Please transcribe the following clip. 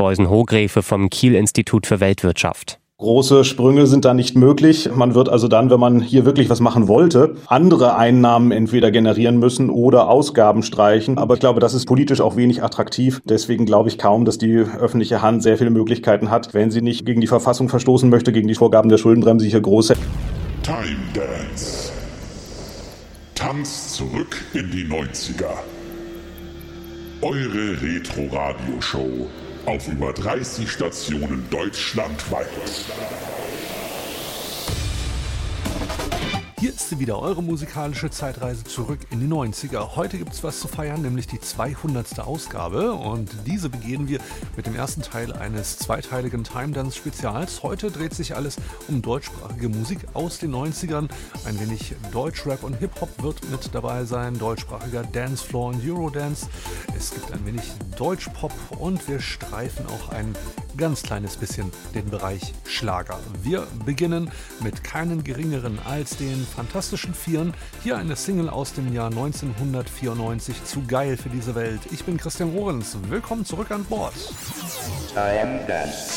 Beusen-Hogrefe vom Kiel-Institut für Weltwirtschaft. Große Sprünge sind da nicht möglich. Man wird also dann, wenn man hier wirklich was machen wollte, andere Einnahmen entweder generieren müssen oder Ausgaben streichen. Aber ich glaube, das ist politisch auch wenig attraktiv. Deswegen glaube ich kaum, dass die öffentliche Hand sehr viele Möglichkeiten hat, wenn sie nicht gegen die Verfassung verstoßen möchte, gegen die Vorgaben der Schuldenbremse hier große. Time Dance. Tanz zurück in die 90er. Eure Retro-Radio-Show auf über 30 Stationen deutschlandweit. Hier ist sie wieder, eure musikalische Zeitreise zurück in die 90er. Heute gibt es was zu feiern, nämlich die 200. Ausgabe. Und diese beginnen wir mit dem ersten Teil eines zweiteiligen Time Dance Spezials. Heute dreht sich alles um deutschsprachige Musik aus den 90ern. Ein wenig Deutschrap und Hip-Hop wird mit dabei sein, deutschsprachiger Dancefloor und Eurodance. Es gibt ein wenig Deutschpop und wir streifen auch ein ganz kleines bisschen den Bereich Schlager. Wir beginnen mit keinen geringeren als den Fantastischen Vieren. Hier eine Single aus dem Jahr 1994, Zu geil für diese Welt. Ich bin Christian Ohrens. Willkommen zurück an Bord. Time Dance.